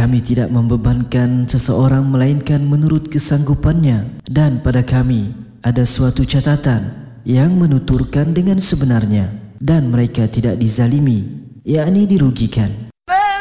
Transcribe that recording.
kami tidak membebankan seseorang melainkan menurut kesanggupannya, dan pada kami ada suatu catatan yang menuturkan dengan sebenarnya, dan mereka tidak dizalimi, yakni dirugikan.